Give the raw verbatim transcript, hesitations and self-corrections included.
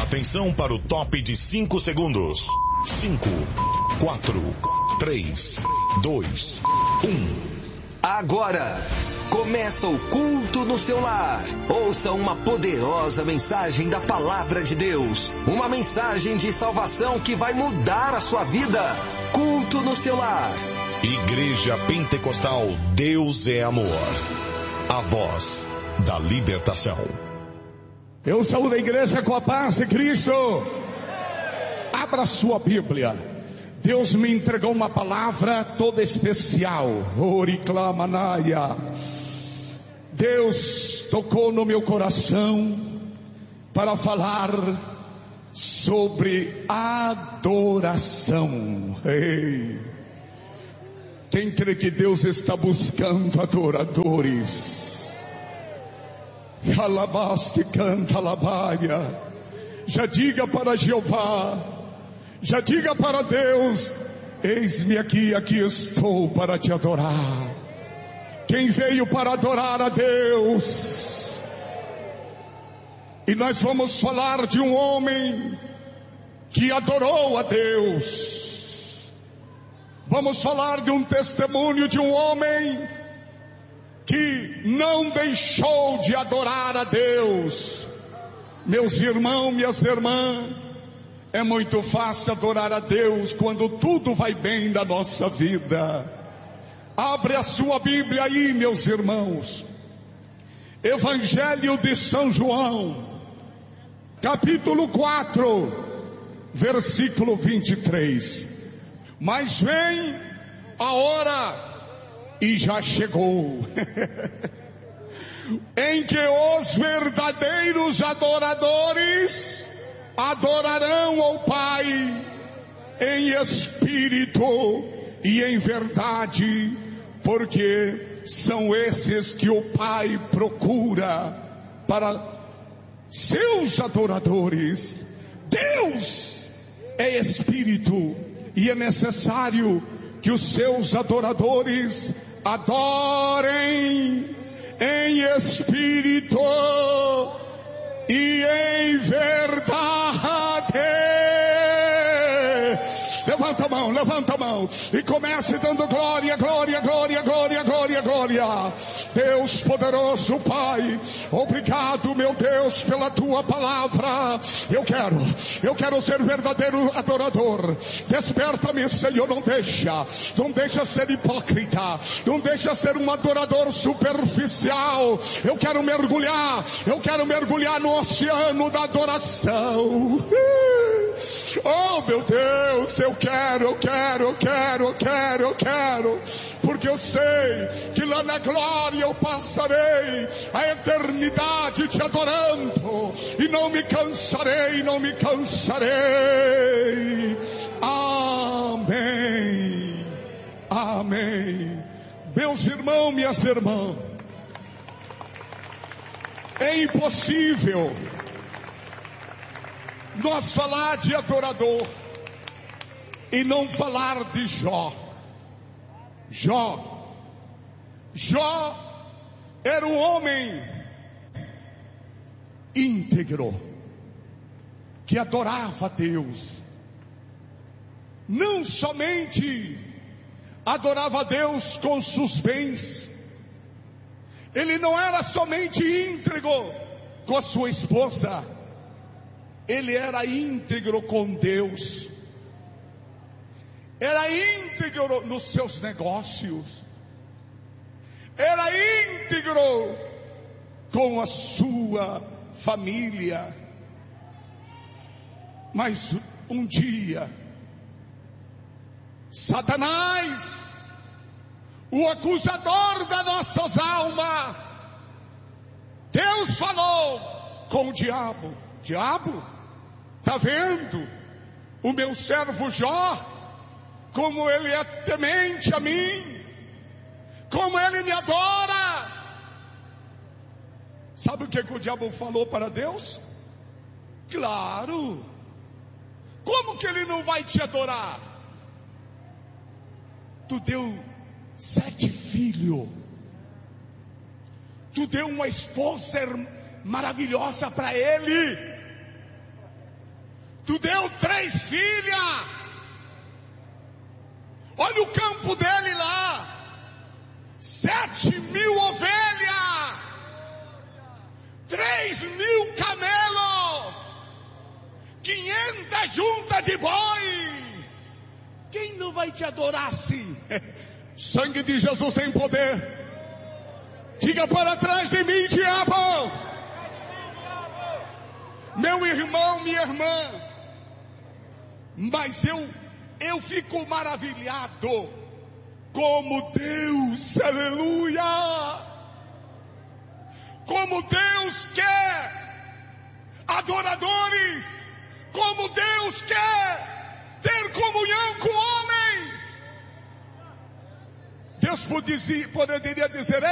Atenção para o top de cinco segundos. cinco, quatro, três, dois, um. Agora começa o culto no seu lar. Ouça uma poderosa mensagem da palavra de Deus. Uma mensagem de salvação que vai mudar a sua vida. Culto no seu lar. Igreja Pentecostal Deus é Amor. A voz da libertação. Eu saúdo a igreja com a paz de Cristo. Abra sua Bíblia. Deus me entregou uma palavra toda especial. Oriclamanaya. Deus tocou no meu coração para falar sobre adoração. Ei. Quem crê que Deus está buscando adoradores? Alabaste canta alabaia. Já diga para Jeová, já diga para Deus: eis-me aqui, aqui estou para te adorar. Quem veio para adorar a Deus? E nós vamos falar de um homem que adorou a Deus. Vamos falar de um testemunho de um homem que não deixou de adorar a Deus. Meus irmãos, minhas irmãs, é muito fácil adorar a Deus quando tudo vai bem na nossa vida. Abre a sua Bíblia aí, meus irmãos. Evangelho de São João, capítulo quatro, versículo vinte e três. Mas vem a hora, e já chegou, em que os verdadeiros adoradores adorarão ao Pai em espírito e em verdade, porque são esses que o Pai procura para seus adoradores. Deus é espírito e é necessário que os seus adoradores adorem em espírito e em verdade. Levanta a mão, levanta a mão e comece dando glória, glória, glória, glória, glória, glória. Deus poderoso, Pai, obrigado, meu Deus, pela tua palavra. Eu quero, eu quero ser verdadeiro adorador. Desperta-me, Senhor, não deixa, não deixa ser hipócrita, não deixa ser um adorador superficial. Eu quero mergulhar, eu quero mergulhar no oceano da adoração. Oh, meu Deus, eu quero, eu quero, eu quero, eu quero, eu quero, porque eu sei que lá na glória eu passarei a eternidade te adorando, e não me cansarei, não me cansarei. Amém, amém. Meus irmãos, minhas irmãs, é impossível nós falar de adorador e não falar de Jó. Jó, Jó era um homem íntegro, que adorava a Deus. Não somente adorava a Deus com seus bens, ele não era somente íntegro com a sua esposa, ele era íntegro com Deus, era íntegro nos seus negócios, era íntegro com a sua família. Mas um dia, Satanás, o acusador das nossas almas, Deus falou com o diabo: diabo, tá vendo o meu servo Jó, como ele é temente a mim, como ele me adora? Sabe o que, que o diabo falou para Deus? Claro, como que ele não vai te adorar? Tu deu sete filhos, tu deu uma esposa maravilhosa para ele, Tu deu três filhas. Olha o campo dele lá. Sete mil ovelhas. Três mil camelos. Quinhentas juntas de boi. Quem não vai te adorar assim? Sangue de Jesus tem poder. Diga para trás de mim, diabo. Meu irmão, minha irmã. Mas eu, eu fico maravilhado. Como Deus, aleluia. Como Deus quer adoradores. Como Deus quer ter comunhão com o homem. Deus poderia dizer: